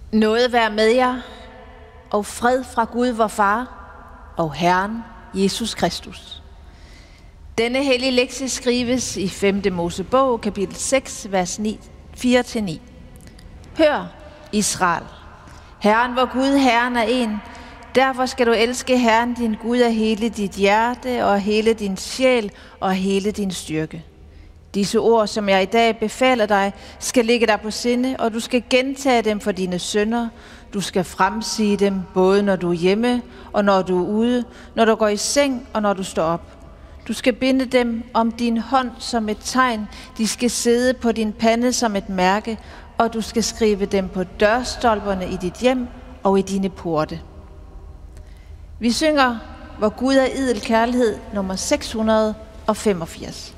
Nåde være med jer, og fred fra Gud vor Far og Herren Jesus Kristus. Denne hellige lektie skrives i 5. Mosebog, kapitel 6, vers 4-9. Hør, Israel. Herren vor Gud, Herren er en. Derfor skal du elske Herren din Gud af hele dit hjerte og hele din sjæl og hele din styrke. Disse ord, som jeg i dag befaler dig, skal ligge dig på sinde, og du skal gentage dem for dine sønner. Du skal fremsige dem, både når du er hjemme og når du er ude, når du går i seng og når du står op. Du skal binde dem om din hånd som et tegn. De skal sidde på din pande som et mærke, og du skal skrive dem på dørstolperne i dit hjem og i dine porte. Vi synger, hvor Gud er idel kærlighed, nummer 685.